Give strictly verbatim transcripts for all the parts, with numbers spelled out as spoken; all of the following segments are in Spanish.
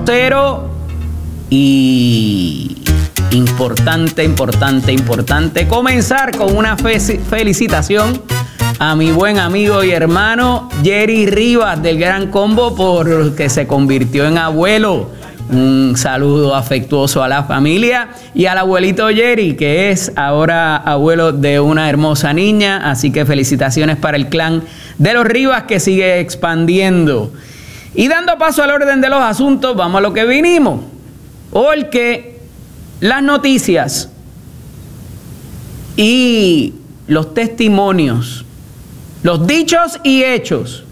cero y importante, importante, importante comenzar con una fe felicitación a mi buen amigo y hermano Jerry Rivas del Gran Combo porque se convirtió en abuelo. Un saludo afectuoso a la familia y al abuelito Jerry, que es ahora abuelo de una hermosa niña. Así que felicitaciones para el clan de los Rivas que sigue expandiendo. Y dando paso al orden de los asuntos, vamos a lo que vinimos. Porque las noticias y los testimonios, los dichos y hechos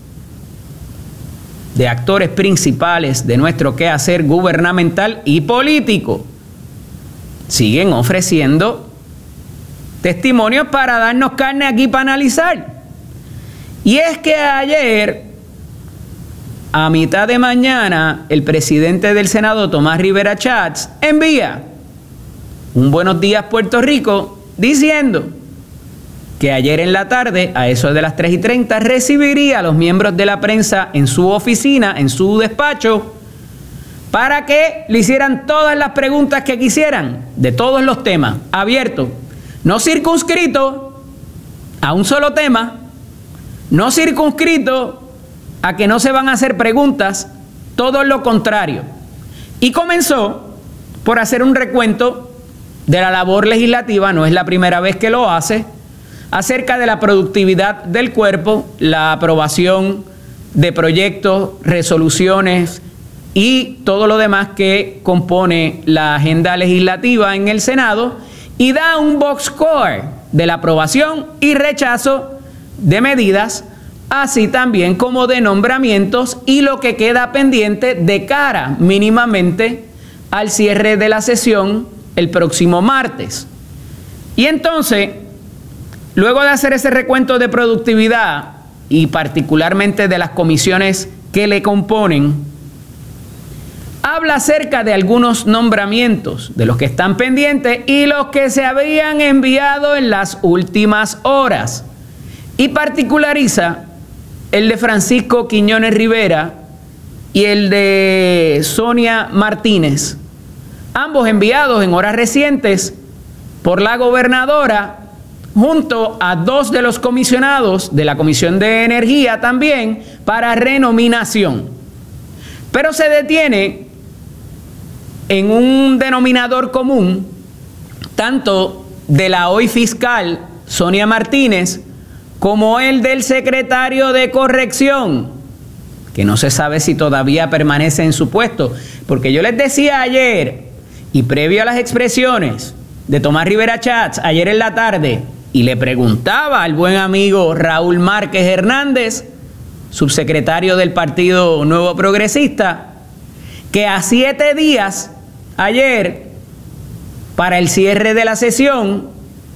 de actores principales de nuestro quehacer gubernamental y político siguen ofreciendo testimonios para darnos carne aquí para analizar. Y es que ayer, a mitad de mañana, el presidente del Senado, Tomás Rivera Schatz, envía un Buenos Días Puerto Rico diciendo que ayer en la tarde, a eso de las tres y treinta, recibiría a los miembros de la prensa en su oficina, en su despacho, para que le hicieran todas las preguntas que quisieran, de todos los temas, abiertos, no circunscrito a un solo tema, no circunscrito a que no se van a hacer preguntas, todo lo contrario. Y comenzó por hacer un recuento de la labor legislativa, no es la primera vez que lo hace, acerca de la productividad del cuerpo, la aprobación de proyectos, resoluciones y todo lo demás que compone la agenda legislativa en el Senado, y da un box score de la aprobación y rechazo de medidas, así también como de nombramientos y lo que queda pendiente de cara mínimamente al cierre de la sesión el próximo martes. Y entonces, luego de hacer ese recuento de productividad y particularmente de las comisiones que le componen, habla acerca de algunos nombramientos, de los que están pendientes y los que se habían enviado en las últimas horas, y particulariza el de Francisco Quiñones Rivera y el de Sonia Martínez, ambos enviados en horas recientes por la gobernadora, junto a dos de los comisionados de la Comisión de Energía también, para renominación. Pero se detiene en un denominador común, tanto de la hoy fiscal Sonia Martínez, como el del secretario de Corrección, que no se sabe si todavía permanece en su puesto, porque yo les decía ayer, y previo a las expresiones de Tomás Rivera Schatz ayer en la tarde, y le preguntaba al buen amigo Raúl Márquez Hernández, subsecretario del Partido Nuevo Progresista, que a siete días ayer para el cierre de la sesión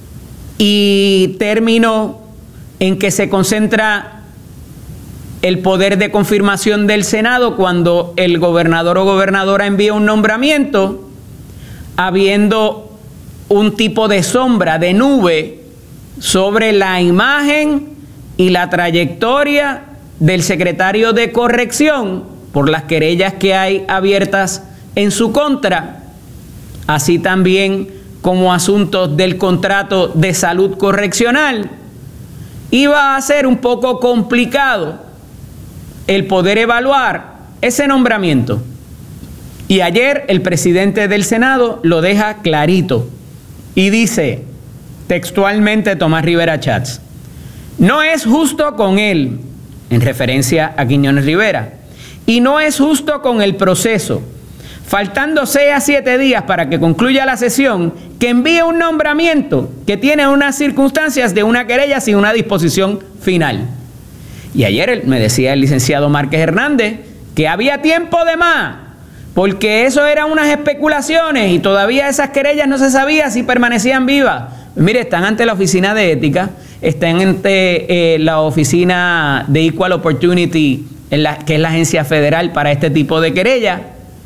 y término en que se concentra el poder de confirmación del Senado cuando el gobernador o gobernadora envía un nombramiento, habiendo un tipo de sombra, de nube, sobre la imagen y la trayectoria del secretario de Corrección por las querellas que hay abiertas en su contra, así también como asuntos del contrato de salud correccional, iba a ser un poco complicado el poder evaluar ese nombramiento. Y ayer el presidente del Senado lo deja clarito y dice textualmente Tomás Rivera Schatz: no es justo con él, en referencia a Quiñones Rivera, y no es justo con el proceso, faltando seis a siete días para que concluya la sesión, que envíe un nombramiento que tiene unas circunstancias de una querella sin una disposición final. Y ayer me decía el licenciado Márquez Hernández que había tiempo de más, porque eso eran unas especulaciones y todavía esas querellas no se sabía si permanecían vivas. Mire, están ante la Oficina de Ética, están ante eh, la Oficina de Equal Opportunity, en la, que es la agencia federal para este tipo de querella.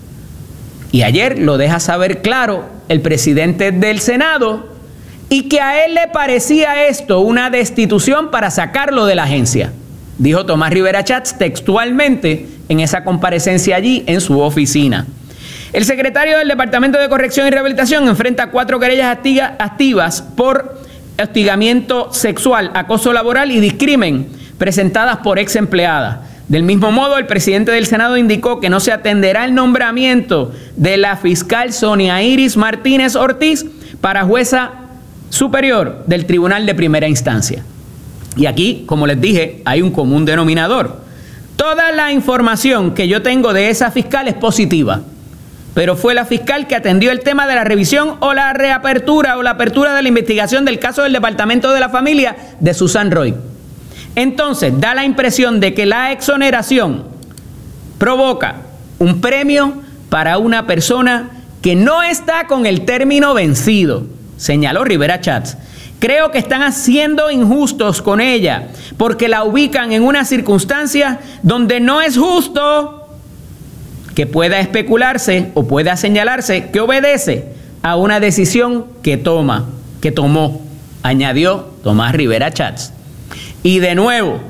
Y ayer lo deja saber claro el presidente del Senado, y que a él le parecía esto una destitución para sacarlo de la agencia. Dijo Tomás Rivera Schatz textualmente en esa comparecencia allí en su oficina. El secretario del Departamento de Corrección y Rehabilitación enfrenta cuatro querellas activa, activas por hostigamiento sexual, acoso laboral y discrimen presentadas por ex empleadas. Del mismo modo, el presidente del Senado indicó que no se atenderá el nombramiento de la fiscal Sonia Iris Martínez Ortiz para jueza superior del Tribunal de Primera Instancia. Y aquí, como les dije, hay un común denominador. Toda la información que yo tengo de esa fiscal es positiva, pero fue la fiscal que atendió el tema de la revisión o la reapertura o la apertura de la investigación del caso del Departamento de la Familia de Susan Roy. Entonces, da la impresión de que la exoneración provoca un premio para una persona que no está con el término vencido, señaló Rivera Schatz. Creo que están siendo injustos con ella porque la ubican en una circunstancia donde no es justo que pueda especularse o pueda señalarse que obedece a una decisión que toma, que tomó, añadió Tomás Rivera Schatz. Y de nuevo,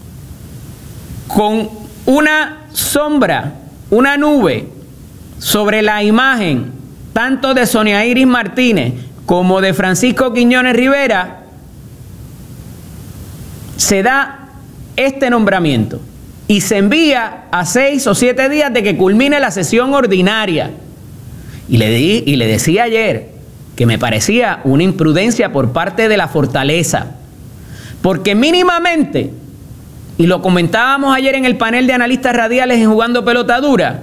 con una sombra, una nube sobre la imagen tanto de Sonia Iris Martínez como de Francisco Quiñones Rivera, se da este nombramiento y se envía a seis o siete días de que culmine la sesión ordinaria. Y le, di, y le decía ayer que me parecía una imprudencia por parte de la Fortaleza, porque mínimamente, y lo comentábamos ayer en el panel de analistas radiales en Jugando Pelota Dura,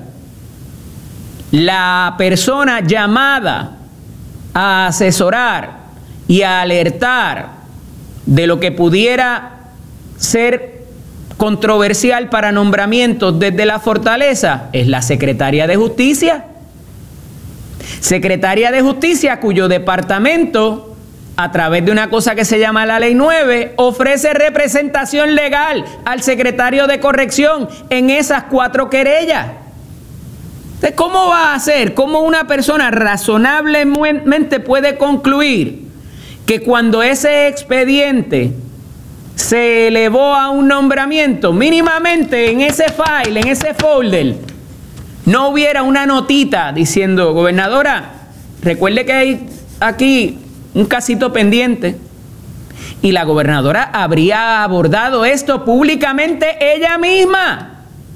la persona llamada a asesorar y a alertar de lo que pudiera ser controversial para nombramientos desde la Fortaleza es la Secretaria de Justicia. Secretaria de Justicia cuyo departamento, a través de una cosa que se llama la Ley nueve, ofrece representación legal al secretario de Corrección en esas cuatro querellas. Entonces, ¿cómo va a ser? ¿Cómo una persona razonablemente puede concluir que cuando ese expediente se elevó a un nombramiento, mínimamente en ese file, en ese folder, no hubiera una notita diciendo, gobernadora, recuerde que hay aquí un casito pendiente? Y la gobernadora habría abordado esto públicamente ella misma.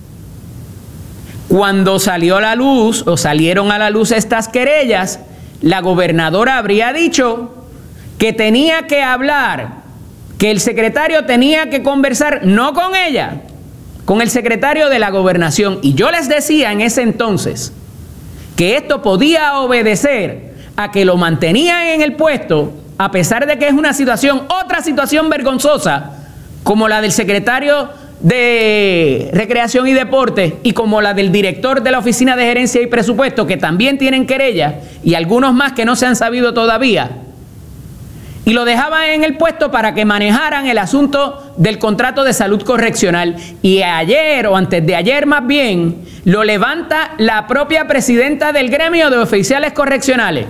Cuando salió a la luz o salieron a la luz estas querellas, la gobernadora habría dicho que tenía que hablar, que el secretario tenía que conversar no con ella, con el secretario de la Gobernación. Y yo les decía en ese entonces que esto podía obedecer a que lo mantenían en el puesto, a pesar de que es una situación, otra situación vergonzosa, como la del secretario de Recreación y Deportes y como la del director de la Oficina de Gerencia y Presupuesto, que también tienen querella, y algunos más que no se han sabido todavía, y lo dejaban en el puesto para que manejaran el asunto del contrato de salud correccional. Y ayer, o antes de ayer más bien, lo levanta la propia presidenta del gremio de oficiales correccionales.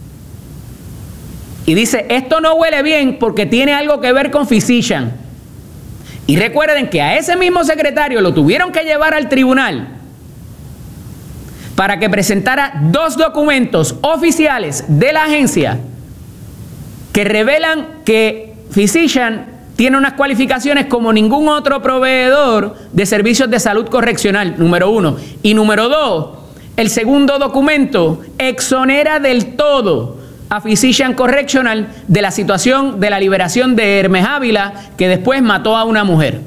Y dice, esto no huele bien porque tiene algo que ver con Physician. Y recuerden que a ese mismo secretario lo tuvieron que llevar al tribunal para que presentara dos documentos oficiales de la agencia que revelan que Physician tiene unas cualificaciones como ningún otro proveedor de servicios de salud correccional, número uno. Y número dos, el segundo documento exonera del todo a Physician Correctional de la situación de la liberación de Hermes Ávila, que después mató a una mujer.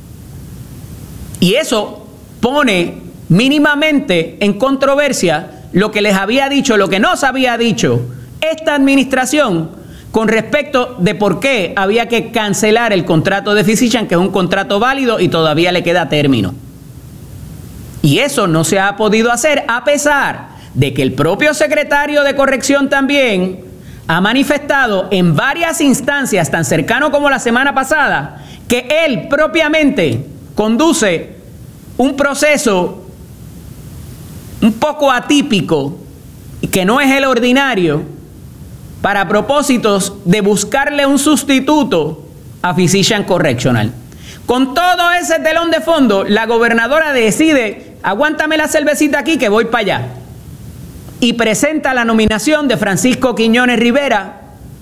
Y eso pone mínimamente en controversia lo que les había dicho, lo que nos había dicho esta administración con respecto de por qué había que cancelar el contrato de Physician, que es un contrato válido y todavía le queda término. Y eso no se ha podido hacer, a pesar de que el propio secretario de Corrección también ha manifestado en varias instancias, tan cercano como la semana pasada, que él propiamente conduce un proceso un poco atípico y que no es el ordinario para propósitos de buscarle un sustituto a Physician Correctional. Con todo ese telón de fondo, la gobernadora decide, aguántame la cervecita aquí que voy para allá. y presenta la nominación de Francisco Quiñones Rivera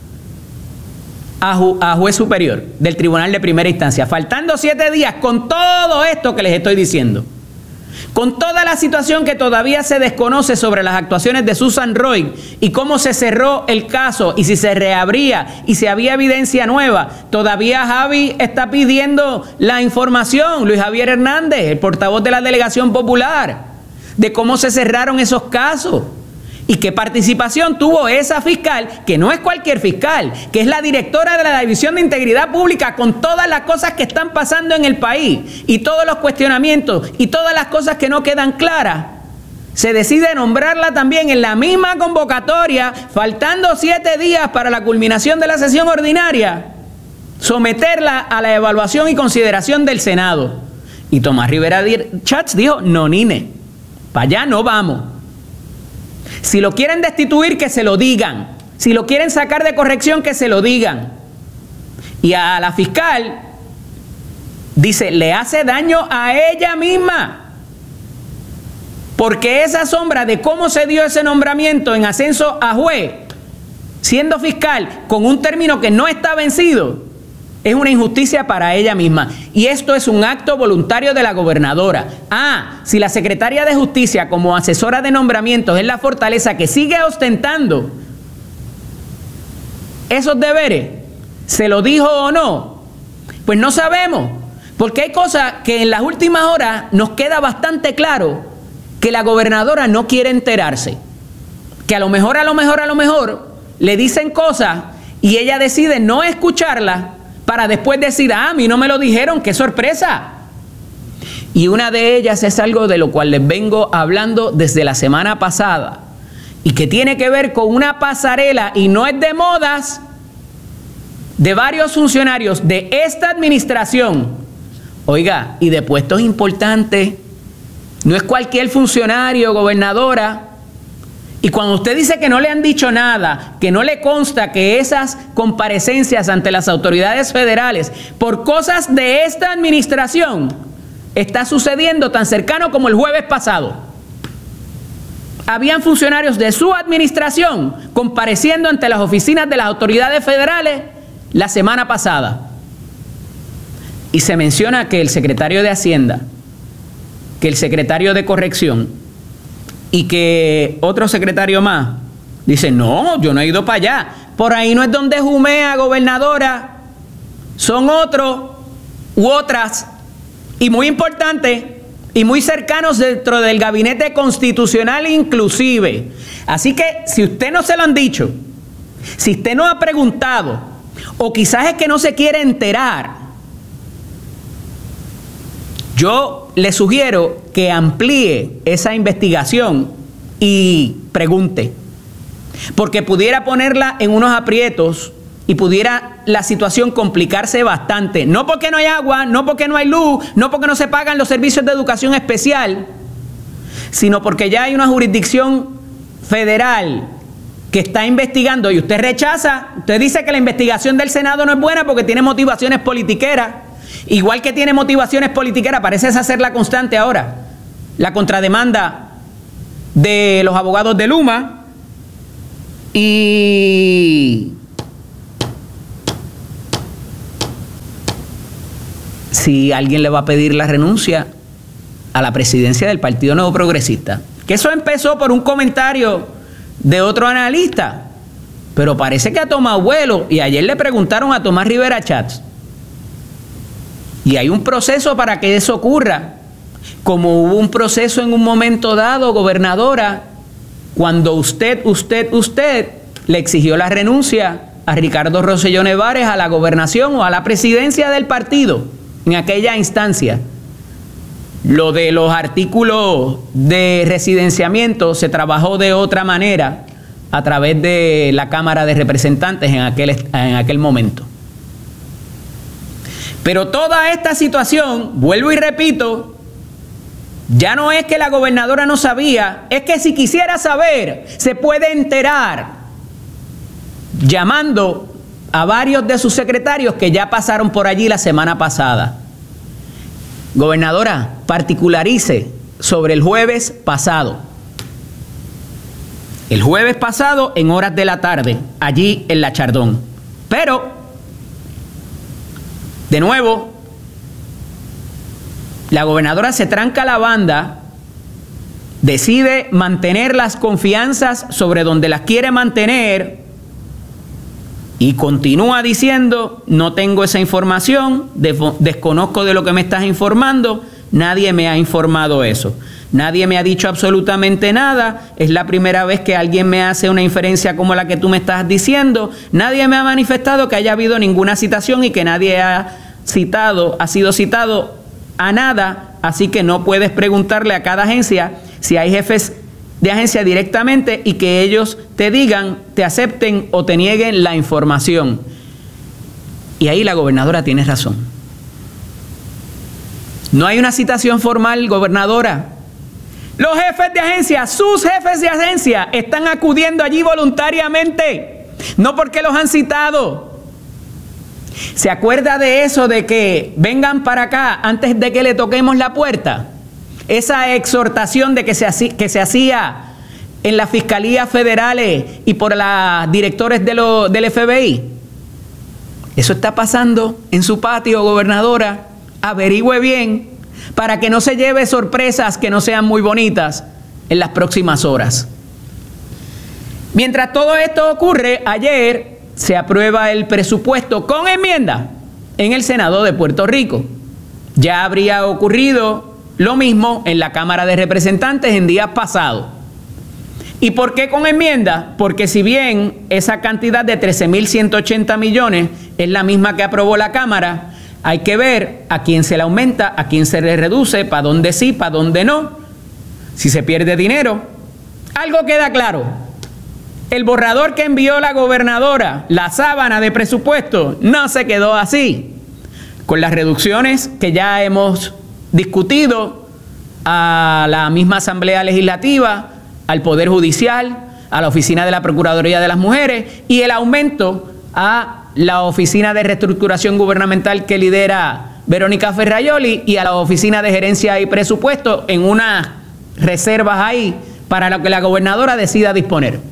a, ju a juez superior del Tribunal de Primera Instancia, faltando siete días con todo esto que les estoy diciendo, con toda la situación que todavía se desconoce sobre las actuaciones de Susan Roig y cómo se cerró el caso y si se reabría y si había evidencia nueva. Todavía Javi está pidiendo la información, Luis Javier Hernández, el portavoz de la Delegación Popular, de cómo se cerraron esos casos y qué participación tuvo esa fiscal, que no es cualquier fiscal, que es la directora de la División de Integridad Pública, con todas las cosas que están pasando en el país y todos los cuestionamientos y todas las cosas que no quedan claras. Se decide nombrarla también en la misma convocatoria, faltando siete días para la culminación de la sesión ordinaria, someterla a la evaluación y consideración del Senado. Y Tomás Rivera Schatz dijo, no, nine, para allá no vamos. Si lo quieren destituir, que se lo digan. Si lo quieren sacar de corrección, que se lo digan. Y a la fiscal dice, le hace daño a ella misma. Porque esa sombra de cómo se dio ese nombramiento en ascenso a juez, siendo fiscal, con un término que no está vencido, es una injusticia para ella misma. Y esto es un acto voluntario de la gobernadora. Ah, si la secretaria de Justicia como asesora de nombramientos es la fortaleza que sigue ostentando esos deberes, ¿se lo dijo o no? Pues no sabemos, porque hay cosas que en las últimas horas nos queda bastante claro que la gobernadora no quiere enterarse. Que a lo mejor, a lo mejor, a lo mejor le dicen cosas y ella decide no escucharlas, para después decir, ah, a mí no me lo dijeron, qué sorpresa. Y una de ellas es algo de lo cual les vengo hablando desde la semana pasada y que tiene que ver con una pasarela, y no es de modas, de varios funcionarios de esta administración, oiga, y de puestos importantes. No es cualquier funcionario, gobernadora. Y cuando usted dice que no le han dicho nada, que no le consta que esas comparecencias ante las autoridades federales por cosas de esta administración está sucediendo tan cercano como el jueves pasado. Habían funcionarios de su administración compareciendo ante las oficinas de las autoridades federales la semana pasada. Y se menciona que el secretario de Hacienda, que el secretario de Corrección, y que otro secretario más dice, no, yo no he ido para allá. Por ahí no es donde jumea, gobernadora. Son otros u otras, y muy importantes, y muy cercanos dentro del gabinete constitucional inclusive. Así que si usted no se lo han dicho, si usted no ha preguntado, o quizás es que no se quiere enterar, yo le sugiero que amplíe esa investigación y pregunte, porque pudiera ponerla en unos aprietos y pudiera la situación complicarse bastante. No porque no hay agua, no porque no hay luz, no porque no se pagan los servicios de educación especial, sino porque ya hay una jurisdicción federal que está investigando y usted rechaza. Usted dice que la investigación del Senado no es buena porque tiene motivaciones politiqueras. Igual que tiene motivaciones politiqueras, parece esa ser la constante ahora, la contrademanda de los abogados de Luma. Y si alguien le va a pedir la renuncia a la presidencia del Partido Nuevo Progresista, que eso empezó por un comentario de otro analista, pero parece que ha tomado vuelo. Y ayer le preguntaron a Tomás Rivera Schatz, y hay un proceso para que eso ocurra, como hubo un proceso en un momento dado, gobernadora, cuando usted, usted, usted le exigió la renuncia a Ricardo Rosselló Nevares a la gobernación o a la presidencia del partido en aquella instancia. Lo de los artículos de residenciamiento se trabajó de otra manera a través de la Cámara de Representantes en aquel, en aquel momento. Pero toda esta situación, vuelvo y repito, ya no es que la gobernadora no sabía, es que si quisiera saber, se puede enterar llamando a varios de sus secretarios que ya pasaron por allí la semana pasada. Gobernadora, particularice sobre el jueves pasado. el jueves pasado en horas de la tarde, allí en La Chardón. Pero, de nuevo, la gobernadora se tranca la banda, decide mantener las confianzas sobre donde las quiere mantener y continúa diciendo: no tengo esa información, desconozco de lo que me estás informando, nadie me ha informado eso. Nadie me ha dicho absolutamente nada, es la primera vez que alguien me hace una inferencia como la que tú me estás diciendo, nadie me ha manifestado que haya habido ninguna citación y que nadie ha citado, ha sido citado a nada, así que no puedes preguntarle a cada agencia si hay jefes de agencia directamente y que ellos te digan, te acepten o te nieguen la información. Y ahí la gobernadora tiene razón. No hay una citación formal, gobernadora. Los jefes de agencia, sus jefes de agencia, están acudiendo allí voluntariamente, no porque los han citado. ¿Se acuerda de eso de que vengan para acá antes de que le toquemos la puerta? Esa exhortación de que se hacía, que se hacía en las fiscalías federales y por los directores de lo, del F B I. Eso está pasando en su patio, gobernadora. Averigüe bien, para que no se lleve sorpresas que no sean muy bonitas en las próximas horas. Mientras todo esto ocurre, ayer se aprueba el presupuesto con enmienda en el Senado de Puerto Rico. Ya habría ocurrido lo mismo en la Cámara de Representantes en días pasados. ¿Y por qué con enmienda? Porque si bien esa cantidad de trece mil ciento ochenta millones es la misma que aprobó la Cámara, hay que ver a quién se le aumenta, a quién se le reduce, para dónde sí, para dónde no, si se pierde dinero. Algo queda claro: el borrador que envió la gobernadora, la sábana de presupuesto, no se quedó así, con las reducciones que ya hemos discutido a la misma Asamblea Legislativa, al Poder Judicial, a la Oficina de la Procuraduría de las Mujeres y el aumento a la Oficina de Reestructuración Gubernamental que lidera Verónica Ferraioli y a la Oficina de Gerencia y Presupuesto, en unas reservas ahí para lo que la gobernadora decida disponer.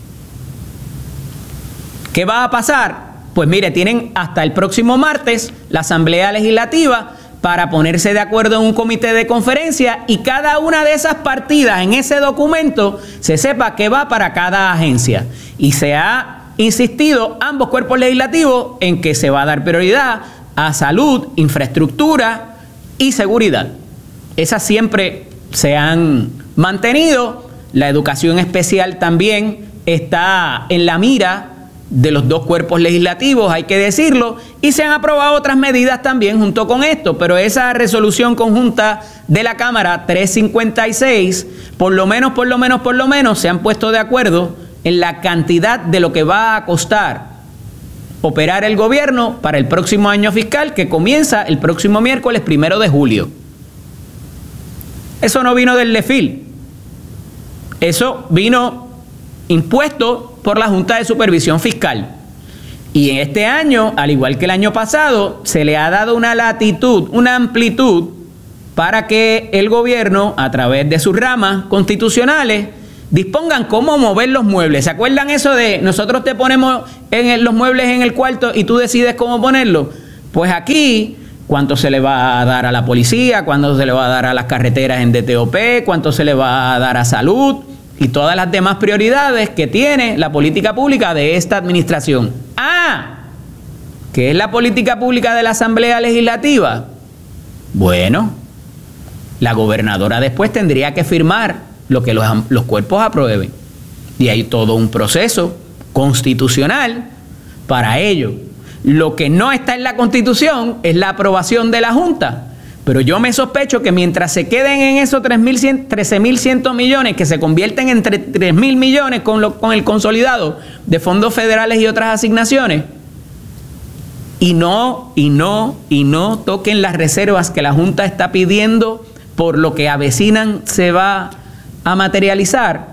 ¿Qué va a pasar? Pues mire, tienen hasta el próximo martes la Asamblea Legislativa para ponerse de acuerdo en un comité de conferencia y cada una de esas partidas en ese documento se sepa qué va para cada agencia. Y se ha insistido ambos cuerpos legislativos en que se va a dar prioridad a salud, infraestructura y seguridad. Esas siempre se han mantenido. La educación especial también está en la mira de los dos cuerpos legislativos, hay que decirlo, y se han aprobado otras medidas también junto con esto, pero esa resolución conjunta de la Cámara trescientos cincuenta y seis, por lo menos, por lo menos, por lo menos, se han puesto de acuerdo en la cantidad de lo que va a costar operar el gobierno para el próximo año fiscal, que comienza el próximo miércoles primero de julio. Eso no vino del LEFIL, eso vino impuesto por la Junta de Supervisión Fiscal. Y en este año, al igual que el año pasado, se le ha dado una latitud, una amplitud para que el gobierno, a través de sus ramas constitucionales, dispongan cómo mover los muebles. ¿Se acuerdan eso de nosotros te ponemos en el, los muebles en el cuarto y tú decides cómo ponerlos? Pues aquí, cuánto se le va a dar a la policía, cuánto se le va a dar a las carreteras en D T O P, cuánto se le va a dar a salud y todas las demás prioridades que tiene la política pública de esta administración. Ah, ¿qué es la política pública de la Asamblea Legislativa? Bueno, la gobernadora después tendría que firmar lo que los, los cuerpos aprueben. Y hay todo un proceso constitucional para ello. Lo que no está en la Constitución es la aprobación de la Junta. Pero yo me sospecho que mientras se queden en esos trece mil cien millones, que se convierten en tres mil millones con, lo, con el consolidado de fondos federales y otras asignaciones, y no, y no, y no toquen las reservas que la Junta está pidiendo por lo que avecinan se va a materializar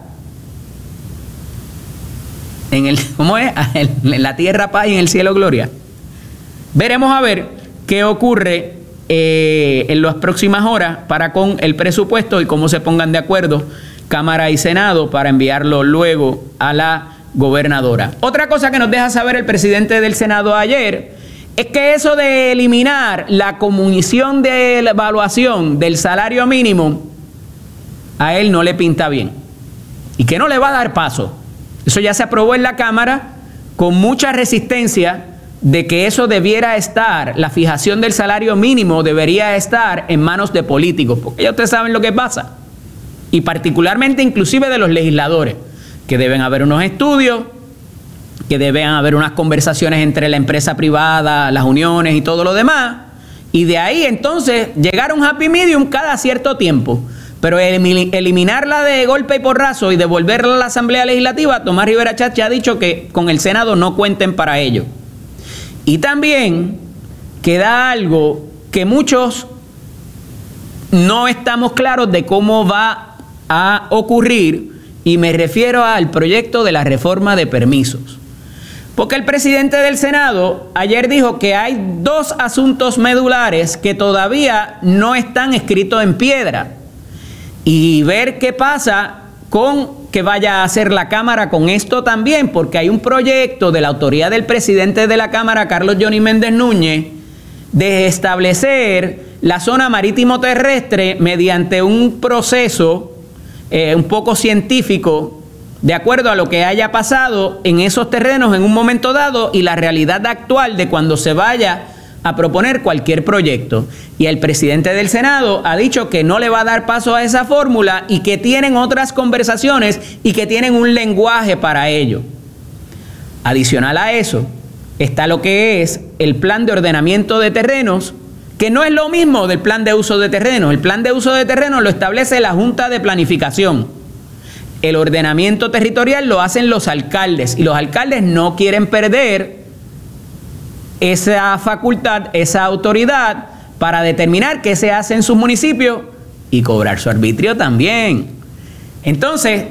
en el, ¿cómo es? En la tierra paz y en el cielo gloria. Veremos a ver qué ocurre eh, en las próximas horas para con el presupuesto y cómo se pongan de acuerdo Cámara y Senado para enviarlo luego a la gobernadora. Otra cosa que nos deja saber el presidente del Senado ayer es que eso de eliminar la comisión de la evaluación del salario mínimo a él no le pinta bien y que no le va a dar paso. Eso ya se aprobó en la Cámara con mucha resistencia de que eso debiera estar, la fijación del salario mínimo debería estar en manos de políticos, porque ya ustedes saben lo que pasa. Y particularmente inclusive de los legisladores, que deben haber unos estudios, que deben haber unas conversaciones entre la empresa privada, las uniones y todo lo demás, y de ahí entonces llegar a un happy medium cada cierto tiempo. Pero eliminarla de golpe y porrazo y devolverla a la Asamblea Legislativa, Tomás Rivera Chatz ya ha dicho que con el Senado no cuenten para ello. Y también queda algo que muchos no estamos claros de cómo va a ocurrir, y me refiero al proyecto de la reforma de permisos. Porque el presidente del Senado ayer dijo que hay dos asuntos medulares que todavía no están escritos en piedra. Y ver qué pasa con que vaya a hacer la Cámara con esto también, porque hay un proyecto de la autoría del presidente de la Cámara, Carlos Johnny Méndez Núñez, de establecer la zona marítimo terrestre mediante un proceso Eh, un poco científico, de acuerdo a lo que haya pasado en esos terrenos en un momento dado y la realidad actual de cuando se vaya a proponer cualquier proyecto. Y el presidente del Senado ha dicho que no le va a dar paso a esa fórmula y que tienen otras conversaciones y que tienen un lenguaje para ello. Adicional a eso, está lo que es el plan de ordenamiento de terrenos, que no es lo mismo del plan de uso de terrenos. El plan de uso de terrenos lo establece la Junta de Planificación. El ordenamiento territorial lo hacen los alcaldes, y los alcaldes no quieren perder esa facultad, esa autoridad para determinar qué se hace en sus municipios y cobrar su arbitrio también. Entonces,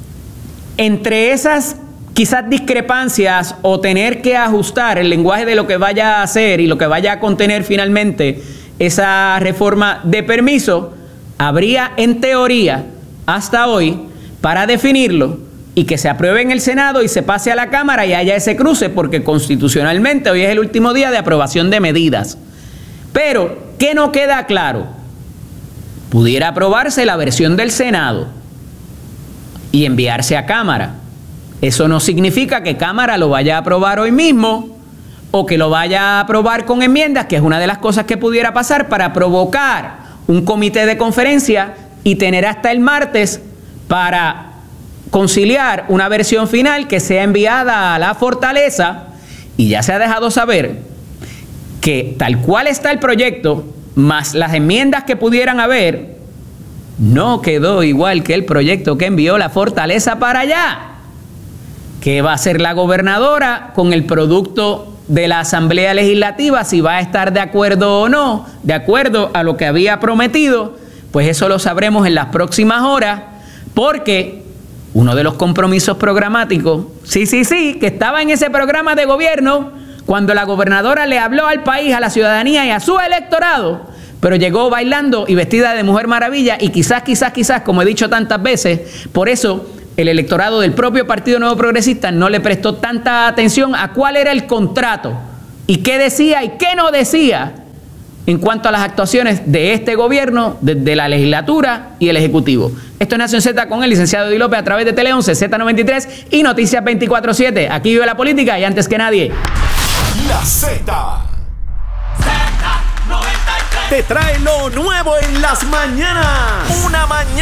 entre esas quizás discrepancias o tener que ajustar el lenguaje de lo que vaya a hacer y lo que vaya a contener finalmente esa reforma de permiso, habría en teoría hasta hoy para definirlo y que se apruebe en el Senado y se pase a la Cámara y haya ese cruce, porque constitucionalmente hoy es el último día de aprobación de medidas. Pero, ¿qué no queda claro? Pudiera aprobarse la versión del Senado y enviarse a Cámara. Eso no significa que Cámara lo vaya a aprobar hoy mismo o que lo vaya a aprobar con enmiendas, que es una de las cosas que pudiera pasar para provocar un comité de conferencia y tener hasta el martes para conciliar una versión final que sea enviada a la Fortaleza. Y ya se ha dejado saber que tal cual está el proyecto, más las enmiendas que pudieran haber, no quedó igual que el proyecto que envió la Fortaleza para allá. ¿Qué va a hacer la gobernadora con el producto de la Asamblea Legislativa? Si va a estar de acuerdo o no, de acuerdo a lo que había prometido, pues eso lo sabremos en las próximas horas, porque uno de los compromisos programáticos, sí, sí, sí, que estaba en ese programa de gobierno, cuando la gobernadora le habló al país, a la ciudadanía y a su electorado, pero llegó bailando y vestida de Mujer Maravilla, y quizás, quizás, quizás, como he dicho tantas veces, por eso el electorado del propio Partido Nuevo Progresista no le prestó tanta atención a cuál era el contrato y qué decía y qué no decía en cuanto a las actuaciones de este gobierno, desde la legislatura y el Ejecutivo. Esto es Nación Z con el licenciado Eddie López a través de Tele once, Z noventa y tres y Noticias veinticuatro siete. Aquí vive la política y antes que nadie, La Z. Z noventa y tres. Te trae lo nuevo en las mañanas. Una mañana